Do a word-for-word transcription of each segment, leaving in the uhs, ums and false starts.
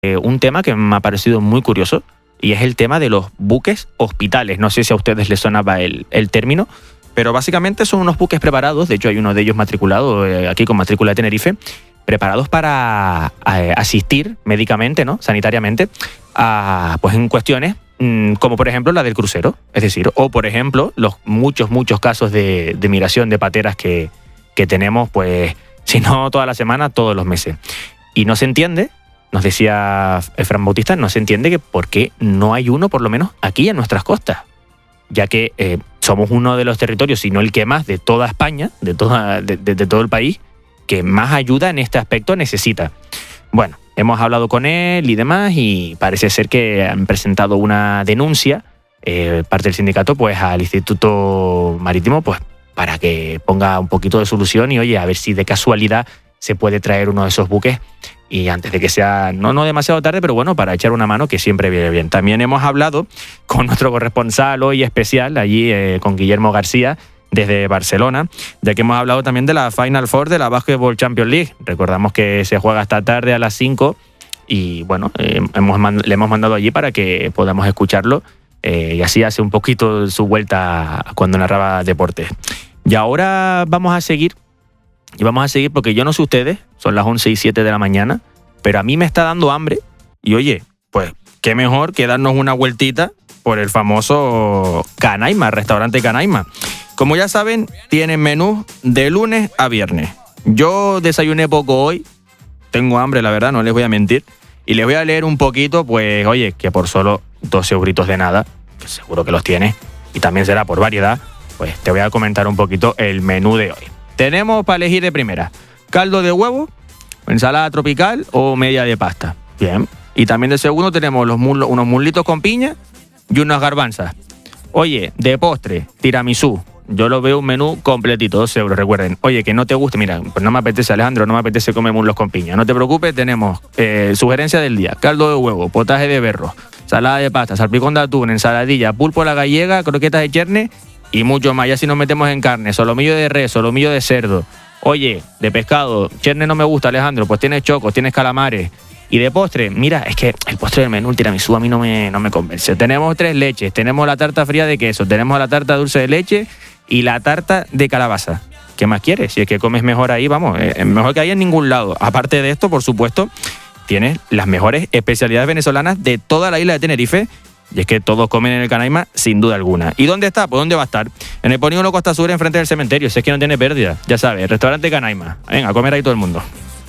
eh, un tema que me ha parecido muy curioso, y es el tema de los buques hospitales. No sé si a ustedes les sonaba el, el término, pero básicamente son unos buques preparados, de hecho hay uno de ellos matriculado eh, aquí con matrícula de Tenerife, preparados para eh, asistir médicamente, ¿no? sanitariamente, a, pues en cuestiones mmm, como por ejemplo la del crucero, es decir, o por ejemplo los muchos, muchos casos de, de migración de pateras que, que tenemos, pues si no toda la semana, todos los meses. Y no se entiende, nos decía Fran Bautista, no se entiende que por qué no hay uno por lo menos aquí en nuestras costas, ya que eh, somos uno de los territorios, si no el que más, de toda España, de, toda, de, de, de todo el país, que más ayuda en este aspecto necesita. Bueno, hemos hablado con él y demás, y parece ser que han presentado una denuncia, eh, parte del sindicato, pues al Instituto Marítimo, pues para que ponga un poquito de solución y, oye, a ver si de casualidad se puede traer uno de esos buques, y antes de que sea, no, no demasiado tarde, pero bueno, para echar una mano, que siempre viene bien. También hemos hablado con nuestro corresponsal hoy especial, allí eh, con Guillermo García, desde Barcelona, ya que hemos hablado también de la Final Four de la Basketball Champions League. Recordamos que se juega esta tarde a las cinco, y bueno, eh, hemos, le hemos mandado allí para que podamos escucharlo, eh, y así hace un poquito su vuelta cuando narraba deportes. Y ahora vamos a seguir, y vamos a seguir porque yo no sé ustedes, son las once y siete de la mañana, pero a mí me está dando hambre, y oye, pues qué mejor que darnos una vueltita por el famoso Canaima, restaurante Canaima. Como ya saben, tienen menús de lunes a viernes. Yo desayuné poco hoy, tengo hambre, la verdad, no les voy a mentir, y les voy a leer un poquito, pues oye, que por solo doce euritos de nada, que seguro que los tienes, y también será por variedad, pues te voy a comentar un poquito el menú de hoy. Tenemos para elegir de primera caldo de huevo, ensalada tropical o media de pasta. Bien. Y también de segundo tenemos los muslos, unos muslitos con piña y unas garbanzas. Oye, de postre, tiramisú. Yo lo veo un menú completito, dos euros, recuerden. Oye, que no te guste, mira, pues no me apetece, Alejandro, no me apetece comer muslos con piña. No te preocupes, tenemos eh, sugerencia del día: caldo de huevo, potaje de berro, salada de pasta, salpicón de atún, ensaladilla, pulpo a la gallega, croquetas de cherne y mucho más. Ya si nos metemos en carne, solomillo de res, solomillo de cerdo. Oye, de pescado, cherne no me gusta, Alejandro, pues tienes chocos, tienes calamares. Y de postre, mira, es que el postre del menú, el tiramisú, a mí no me, no me convence. Tenemos tres leches, tenemos la tarta fría de queso, tenemos la tarta dulce de leche y la tarta de calabaza. ¿Qué más quieres? Si es que comes mejor ahí, vamos, eh, mejor que ahí en ningún lado. Aparte de esto, por supuesto, tienes las mejores especialidades venezolanas de toda la isla de Tenerife. Y es que todos comen en el Canaima, sin duda alguna. ¿Y dónde está? Pues ¿dónde va a estar? En el Polígono Costa Sur, enfrente del cementerio. Si es que no tiene pérdida. Ya sabes, restaurante Canaima. Venga, a comer ahí todo el mundo.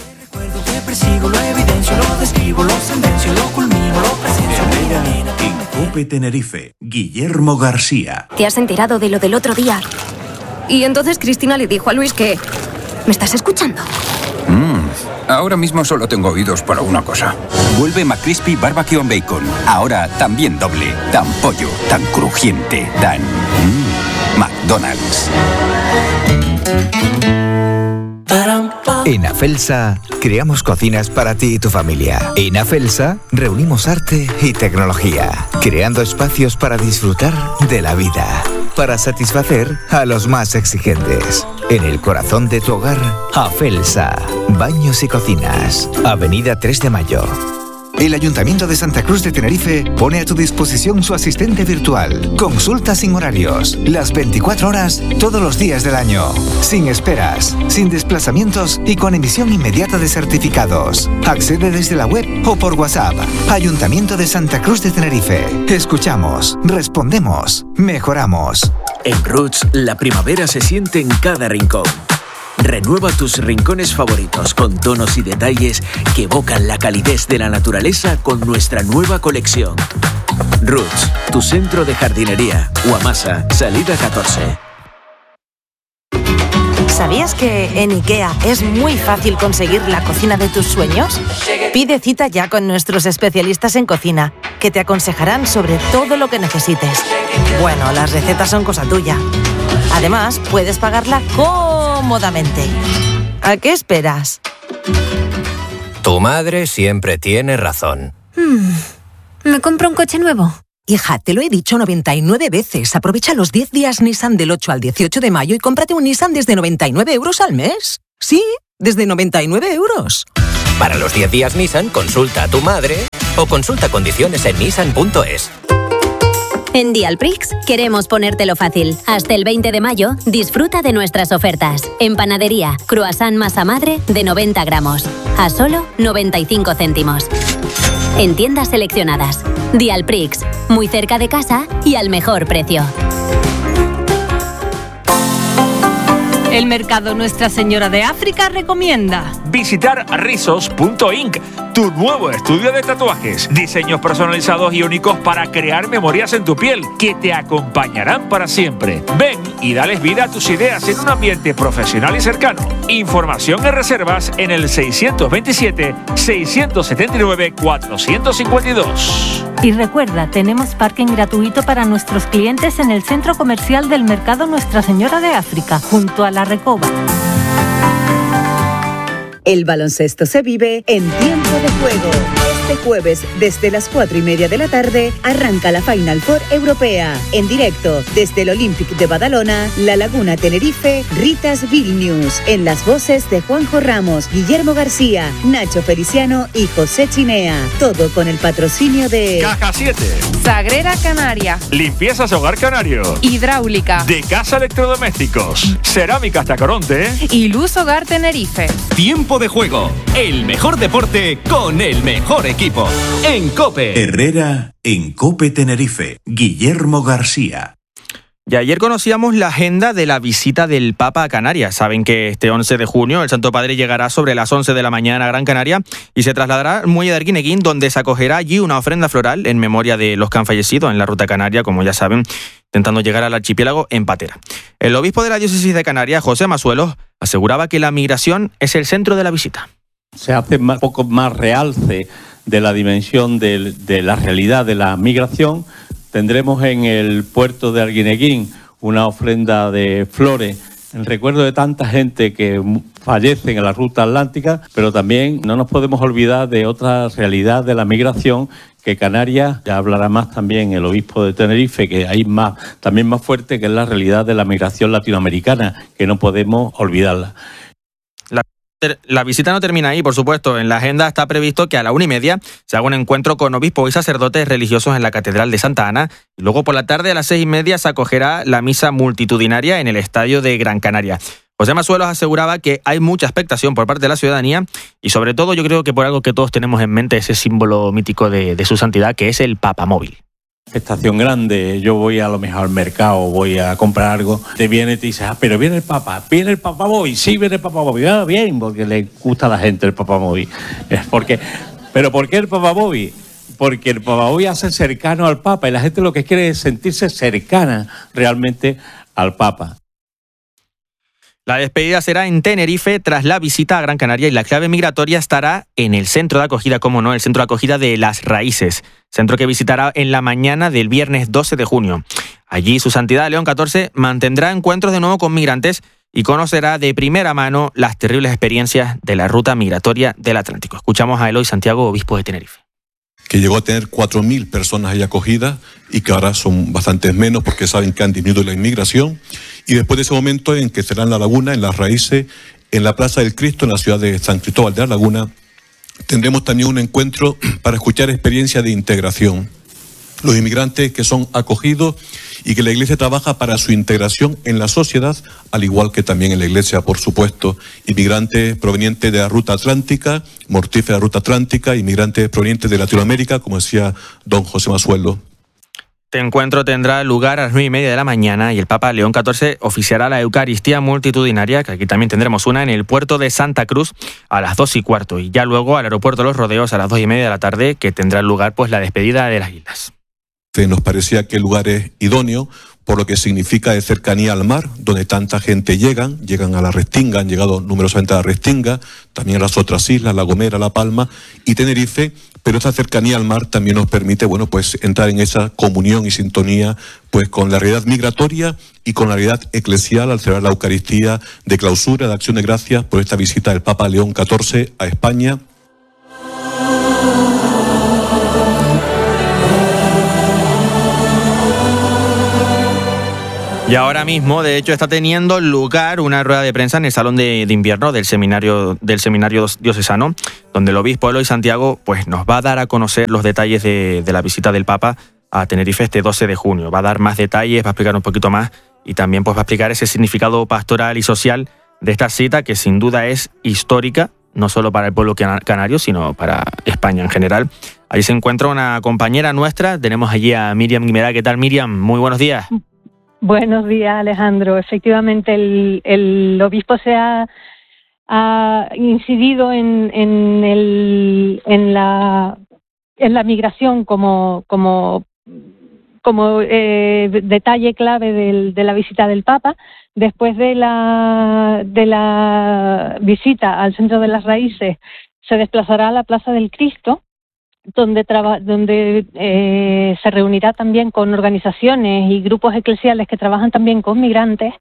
En COPE Tenerife, Guillermo García. ¿Te has enterado de lo del otro día? Y entonces Cristina le dijo a Luis que... ¿Me estás escuchando? Mm, ahora mismo solo tengo oídos para una cosa. Vuelve McCrispy Barbecue and Bacon. Ahora también doble. Tan pollo, tan crujiente, tan... Mm, McDonald's. En Afelsa, creamos cocinas para ti y tu familia. En Afelsa, reunimos arte y tecnología, creando espacios para disfrutar de la vida, para satisfacer a los más exigentes. En el corazón de tu hogar, Afelsa, baños y cocinas, Avenida tres de Mayo. El Ayuntamiento de Santa Cruz de Tenerife pone a tu disposición su asistente virtual. Consulta sin horarios, las veinticuatro horas, todos los días del año. Sin esperas, sin desplazamientos y con emisión inmediata de certificados. Accede desde la web o por WhatsApp. Ayuntamiento de Santa Cruz de Tenerife. Escuchamos, respondemos, mejoramos. En Roots, la primavera se siente en cada rincón. Renueva tus rincones favoritos con tonos y detalles que evocan la calidez de la naturaleza con nuestra nueva colección. Roots, tu centro de jardinería. Guamasa, salida catorce. ¿Sabías que en IKEA es muy fácil conseguir la cocina de tus sueños? Pide cita ya con nuestros especialistas en cocina, que te aconsejarán sobre todo lo que necesites. Bueno, las recetas son cosa tuya. Además, puedes pagarla cómodamente. ¿A qué esperas? Tu madre siempre tiene razón. Hmm, ¿me compro un coche nuevo? Hija, te lo he dicho noventa y nueve veces. Aprovecha los diez días Nissan del ocho al dieciocho de mayo y cómprate un Nissan desde noventa y nueve euros al mes. Sí, desde noventa y nueve euros. Para los diez días Nissan, consulta a tu madre o consulta condiciones en nissan punto es. En Dialprix queremos ponértelo fácil. Hasta el veinte de mayo, disfruta de nuestras ofertas. En panadería, croissant masa madre de noventa gramos, a solo noventa y cinco céntimos. En tiendas seleccionadas. Dialprix, muy cerca de casa y al mejor precio. El mercado Nuestra Señora de África recomienda visitar rizos punto inc, tu nuevo estudio de tatuajes. Diseños personalizados y únicos para crear memorias en tu piel que te acompañarán para siempre. Ven y dales vida a tus ideas en un ambiente profesional y cercano. Información y reservas en el seiscientos veintisiete, seiscientos setenta y nueve, cuatrocientos cincuenta y dos. Y recuerda, tenemos parking gratuito para nuestros clientes en el centro comercial del mercado Nuestra Señora de África, junto a la Recoba. El baloncesto se vive en tiempo de juego. Este jueves, desde las cuatro y media de la tarde, arranca la Final Four Europea. En directo, desde el Olympic de Badalona, La Laguna Tenerife, Ritas Vilnius. En las voces de Juanjo Ramos, Guillermo García, Nacho Feliciano y José Chinea. Todo con el patrocinio de Caja siete, Sagrera Canaria, Limpiezas Hogar Canario, Hidráulica, De Casa Electrodomésticos, Cerámicas Tacoronte y Luz Hogar Tenerife. Tiempo de juego, el mejor deporte con el mejor equipo. En COPE. Herrera en COPE Tenerife. Guillermo García. Y ayer conocíamos la agenda de la visita del Papa a Canarias. Saben que este once de junio el Santo Padre llegará sobre las once de la mañana a Gran Canaria y se trasladará al muelle de Arguineguín, donde se acogerá allí una ofrenda floral en memoria de los que han fallecido en la ruta canaria, como ya saben, intentando llegar al archipiélago en patera. El obispo de la diócesis de Canarias, José Masuelos, aseguraba que la migración es el centro de la visita. Se hace un poco más realce de la dimensión de, de la realidad de la migración. Tendremos en el puerto de Arguineguín una ofrenda de flores en recuerdo de tanta gente que fallece en la ruta atlántica, pero también no nos podemos olvidar de otra realidad de la migración que Canarias, ya hablará más también el obispo de Tenerife, que hay más, también más fuerte, que es la realidad de la migración latinoamericana, que no podemos olvidarla. La La visita no termina ahí, por supuesto. En la agenda está previsto que a la una y media se haga un encuentro con obispos y sacerdotes religiosos en la Catedral de Santa Ana. Y luego por la tarde a las seis y media se acogerá la misa multitudinaria en el Estadio de Gran Canaria. José Masuelos aseguraba que hay mucha expectación por parte de la ciudadanía y sobre todo yo creo que por algo que todos tenemos en mente, ese símbolo mítico de, de su santidad, que es el papamóvil. Estación grande, yo voy a lo mejor al mercado, voy a comprar algo, te viene y te dice, ah, pero viene el Papa, viene el papamóvil, sí viene el papamóvil, ah, bien, porque le gusta a la gente el papamóvil. Es porque, pero ¿por qué el papamóvil? Porque el papamóvil hace cercano al Papa y la gente lo que quiere es sentirse cercana realmente al Papa. La despedida será en Tenerife tras la visita a Gran Canaria y la clave migratoria estará en el centro de acogida, como no, el centro de acogida de Las Raíces, centro que visitará en la mañana del viernes doce de junio. Allí su santidad León catorce mantendrá encuentros de nuevo con migrantes y conocerá de primera mano las terribles experiencias de la ruta migratoria del Atlántico. Escuchamos a Eloy Santiago, obispo de Tenerife. Que llegó a tener cuatro mil personas ahí acogidas y que ahora son bastantes menos porque saben que han disminuido la inmigración. Y después de ese momento en que será en La Laguna, en Las Raíces, en la Plaza del Cristo, en la ciudad de San Cristóbal de La Laguna, tendremos también un encuentro para escuchar experiencias de integración. Los inmigrantes que son acogidos y que la Iglesia trabaja para su integración en la sociedad, al igual que también en la Iglesia, por supuesto. Inmigrantes provenientes de la ruta atlántica, mortífera ruta atlántica, inmigrantes provenientes de Latinoamérica, como decía don José Masuelos. Este encuentro tendrá lugar a las nueve y media de la mañana y el Papa León catorce oficiará la Eucaristía multitudinaria, que aquí también tendremos una en el puerto de Santa Cruz a las dos y cuarto y ya luego al aeropuerto de Los Rodeos a las dos y media de la tarde, que tendrá lugar pues la despedida de las islas. Nos parecía que el lugar es idóneo por lo que significa de cercanía al mar, donde tanta gente llegan, llegan a la Restinga, han llegado numerosamente a la Restinga, también a las otras islas, La Gomera, La Palma y Tenerife, pero esta cercanía al mar también nos permite, bueno, pues entrar en esa comunión y sintonía pues con la realidad migratoria y con la realidad eclesial al celebrar la Eucaristía de clausura, de acción de gracias por esta visita del Papa León catorce a España. Y ahora mismo, de hecho, está teniendo lugar una rueda de prensa en el Salón de, de Invierno del Seminario, del Seminario Diocesano, donde el obispo Eloy Santiago pues, nos va a dar a conocer los detalles de, de la visita del Papa a Tenerife este doce de junio. Va a dar más detalles, va a explicar un poquito más y también pues, va a explicar ese significado pastoral y social de esta cita que sin duda es histórica, no solo para el pueblo canario, sino para España en general. Ahí se encuentra una compañera nuestra, tenemos allí a Miriam Guimerá. ¿Qué tal, Miriam? Muy buenos días. Buenos días, Alejandro. Efectivamente, el, el obispo se ha, ha incidido en, en, el, en, la, en la migración como, como, como eh, detalle clave del, de la visita del Papa. Después de la, de la visita al Centro de las Raíces, se desplazará a la Plaza del Cristo, donde, traba, donde eh, se reunirá también con organizaciones y grupos eclesiales que trabajan también con migrantes,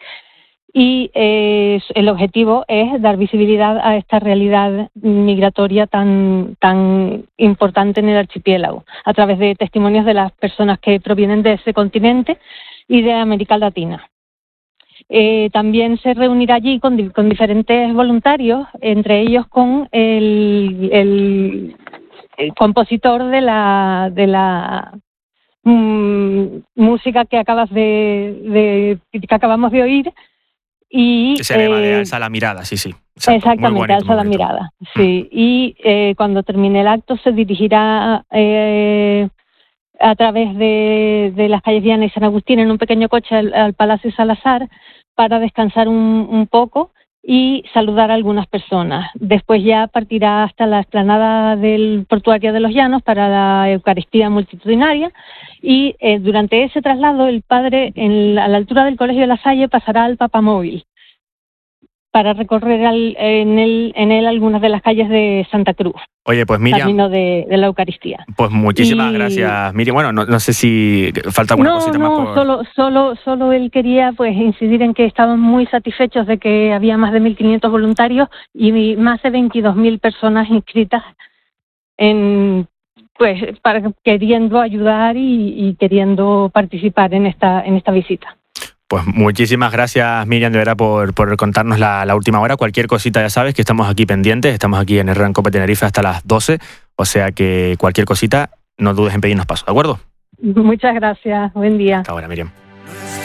y eh, el objetivo es dar visibilidad a esta realidad migratoria tan, tan importante en el archipiélago, a través de testimonios de las personas que provienen de ese continente y de América Latina. Eh, también se reunirá allí con, con diferentes voluntarios, entre ellos con el, el, el compositor de la, de la mm, música que acabas de, de que acabamos de oír. Y, que se llama eh, de Alza la mirada, sí, sí. Exacto. Exactamente, bonito, Alza la mirada, sí. Y eh, cuando termine el acto se dirigirá eh, a través de, de las calles Viana y San Agustín en un pequeño coche al, al Palacio Salazar para descansar un, un poco y saludar a algunas personas. Después ya partirá hasta la explanada del Portuario de los Llanos para la Eucaristía multitudinaria, y eh, durante ese traslado el padre en la, a la altura del Colegio de la Salle pasará al Papamóvil para recorrer al, en, él, en él algunas de las calles de Santa Cruz. Oye, pues Miriam, camino de, de la Eucaristía. Pues muchísimas y... gracias, Miriam. Bueno, no, no sé si falta alguna no, cosita no, más por... solo, solo, solo él quería pues incidir en que estaban muy satisfechos de que había más de mil quinientos voluntarios y más de veintidós mil personas inscritas en pues para queriendo ayudar y, y queriendo participar en esta en esta visita. Pues muchísimas gracias, Miriam, de verdad, por, por contarnos la, la última hora. Cualquier cosita ya sabes que estamos aquí pendientes, estamos aquí en el Real Cope Tenerife hasta las doce, o sea que cualquier cosita no dudes en pedirnos paso, ¿de acuerdo? Muchas gracias, buen día. Hasta ahora, Miriam.